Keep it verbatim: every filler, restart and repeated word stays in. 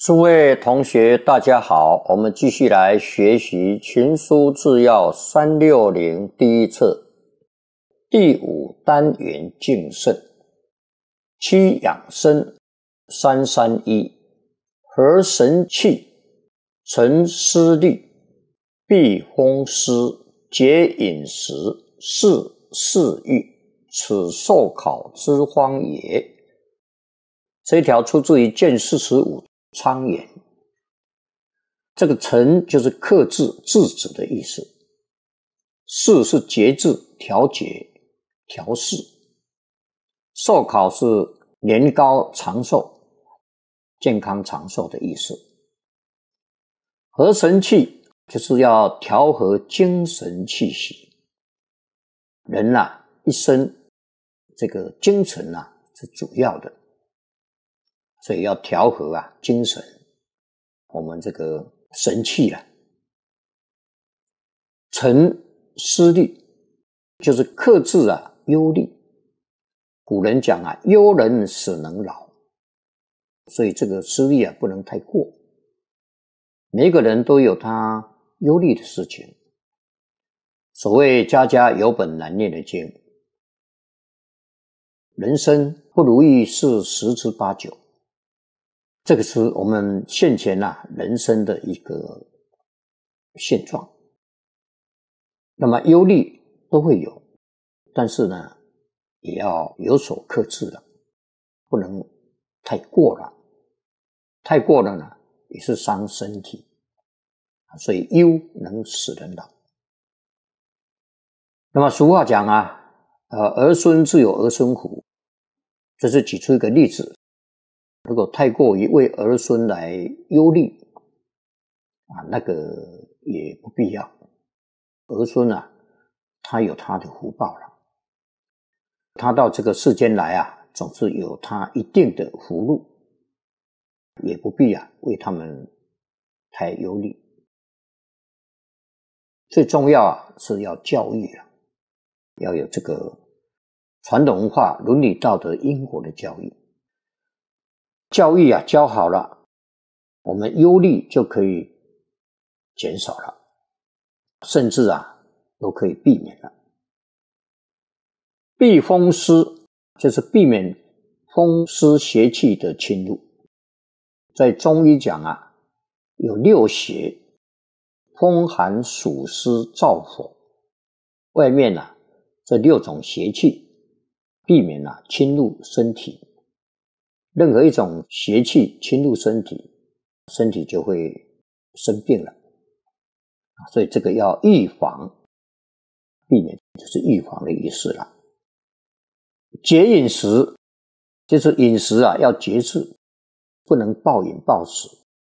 诸位同学大家好，我们继续来学习群书治要三六零第一册第五单元敬圣七养生三三一和神气沉思虑避风湿节饮食是嗜欲此受考之方也。这一条出自于卷四十五昌言，这个沉就是克制制止的意思，适是节制调节调适，寿考是年高长寿健康长寿的意思，和神气就是要调和精神气息。人啊一生这个精神啊是主要的，所以要调和啊精神，我们这个神气啊。沉思虑就是克制啊忧虑。古人讲啊，忧人使能老，所以这个思虑啊不能太过。每个人都有他忧虑的事情。所谓家家有本难念的经，人生不如意事十之八九。这个是我们现前啊人生的一个现状。那么忧虑都会有，但是呢也要有所克制了，不能太过了。太过了呢也是伤身体，所以忧能使人老。那么俗话讲啊，呃，儿孙自有儿孙福，这是举出一个例子。如果太过于为儿孙来忧虑啊，那个也不必要。儿孙啊他有他的福报了，他到这个世间来啊总是有他一定的福禄，也不必啊为他们太忧虑。最重要啊是要教育啊，要有这个传统文化伦理道德因果的教育。教育啊教好了，我们忧虑就可以减少了，甚至啊都可以避免了。避风湿就是避免风湿邪气的侵入。在中医讲啊，有六邪：风寒暑湿燥火。外面啊这六种邪气避免啊侵入身体。任何一种邪气侵入身体，身体就会生病了。所以这个要预防，避免就是预防的意思了。节饮食就是饮食啊要节制，不能暴饮暴食。